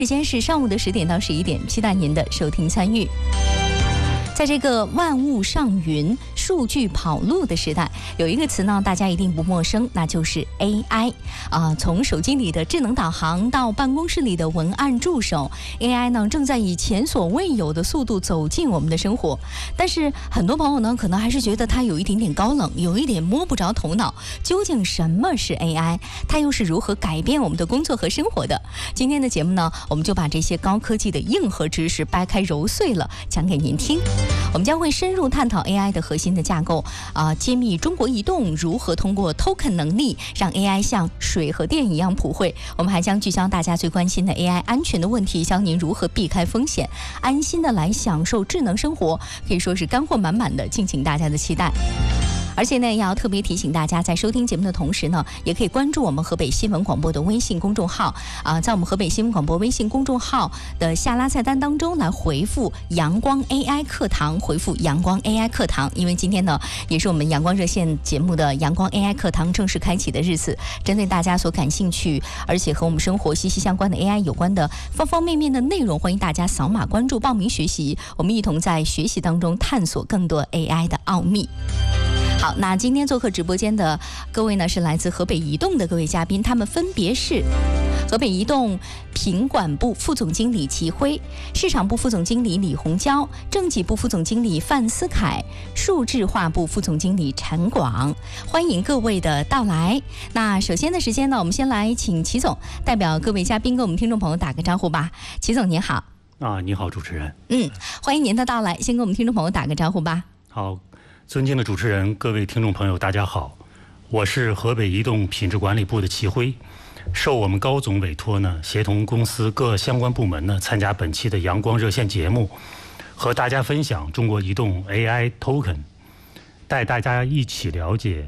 时间是上午的10点到11点，期待您的收听参与。在这个万物上云、数据跑路的时代，有一个词呢，大家一定不陌生，那就是 AI 从手机里的智能导航到办公室里的文案助手 ，AI 呢正在以前所未有的速度走进我们的生活。但是很多朋友呢，可能还是觉得它有一点点高冷，有一点摸不着头脑。究竟什么是 AI？ 它又是如何改变我们的工作和生活的？今天的节目呢，我们就把这些高科技的硬核知识掰开揉碎了讲给您听。我们将会深入探讨 AI 的核心的架构，揭秘中国移动如何通过 token 能力让 AI 像水和电一样普惠。我们还将聚焦大家最关心的 AI 安全的问题，教您如何避开风险，安心的来享受智能生活，可以说是干货满满的，敬请大家的期待。而且呢，也要特别提醒大家，在收听节目的同时呢，也可以关注我们河北新闻广播的微信公众号在我们河北新闻广播微信公众号的下拉菜单当中来回复阳光 AI 课堂，回复阳光 AI 课堂。因为今天呢，也是我们阳光热线节目的阳光 AI 课堂正式开启的日子，针对大家所感兴趣而且和我们生活息息相关的 AI 有关的方方面面的内容，欢迎大家扫码关注报名学习，我们一同在学习当中探索更多 AI 的奥秘。好，那今天做客直播间的各位呢，是来自河北移动的各位嘉宾，他们分别是河北移动品管部副总经理齐辉、市场部副总经理李红娇、政企部副总经理范思凯、数字化部副总经理陈广，欢迎各位的到来。那首先的时间呢，我们先来请齐总代表各位嘉宾跟我们听众朋友打个招呼吧。齐总您好。 你好，主持人。 欢迎您的到来，先跟我们听众朋友打个招呼吧。 好。尊敬的主持人，各位听众朋友，大家好，我是河北移动品质管理部的齐辉，受我们高总委托呢，协同公司各相关部门呢，参加本期的阳光热线节目，和大家分享中国移动 AI Token， 带大家一起了解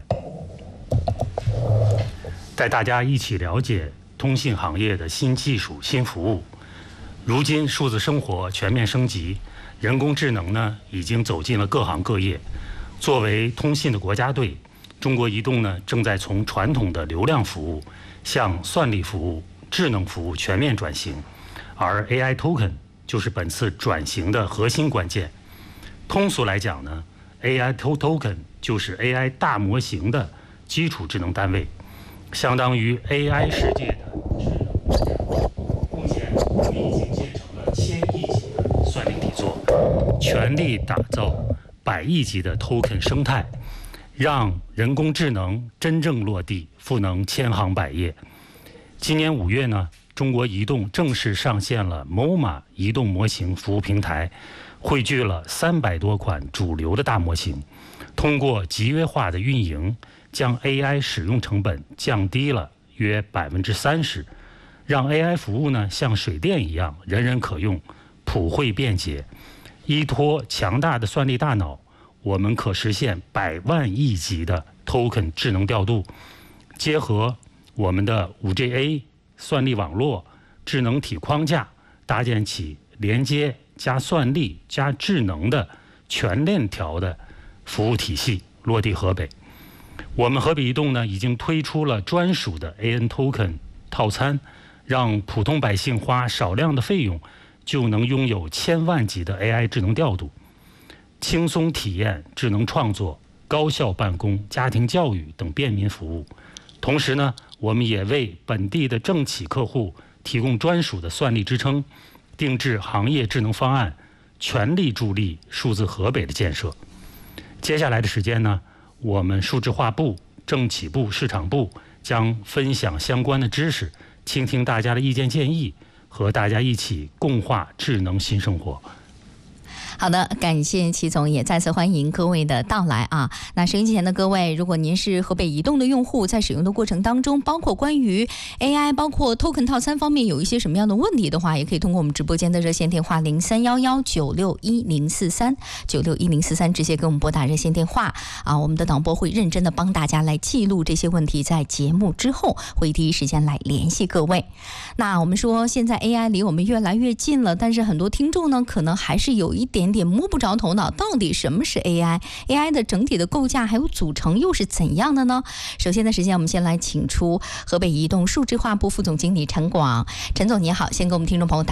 通信行业的新技术、新服务。如今数字生活全面升级，人工智能呢，已经走进了各行各业。作为通信的国家队，中国移动呢正在从传统的流量服务向算力服务、智能服务全面转型，而 AI Token 就是本次转型的核心关键。通俗来讲呢 ，AI Token 就是 AI 大模型的基础智能单位，相当于 AI 世界的智能。目前我们已经建成了1000亿级的算力底座，全力打造100亿级的 token 生态，让人工智能真正落地，赋能千行百业。今年5月呢，中国移动正式上线了 MoMA 移动模型服务平台，汇聚了300多款主流的大模型，通过集约化的运营，将 AI 使用成本降低了约30%，让 AI 服务呢像水电一样人人可用，普惠便捷。依托强大的算力大脑，我们可实现100万亿级的 token 智能调度，结合我们的 5GA 算力网络、智能体框架，搭建起连接加算力加智能的全链条的服务体系，落地河北。我们河北移动呢，已经推出了专属的 AN token 套餐，让普通百姓花少量的费用就能拥有1000万级的 AI 智能调度，轻松体验智能创作、高效办公、家庭教育等便民服务。同时呢，我们也为本地的政企客户提供专属的算力支撑，定制行业智能方案，全力助力数字河北的建设。接下来的时间呢，我们数字化部、政企部、市场部将分享相关的知识，倾听大家的意见建议，和大家一起共话智能新生活。 好的，感谢齐总，也再次欢迎各位的到来啊。那收音机前的各位，如果您是河北移动的用户，在使用的过程当中，包括关于 AI 包括 token 套餐方面有一些什么样的问题的话，也可以通过我们直播间的热线电话0311961043直接给我们拨打热线电话啊。我们的导播会认真的帮大家来记录这些问题，在节目之后会第一时间来联系各位。那我们说现在 AI 离我们越来越近了，但是很多听众呢可能还是有一点点点摸不着头脑，到底什么是 AI？AI 的整体的构架还有组成又是怎样的呢？首先的时间，我们先来请出河北移动数字化部副总经理陈广。陈总你好，先跟我们听众朋友打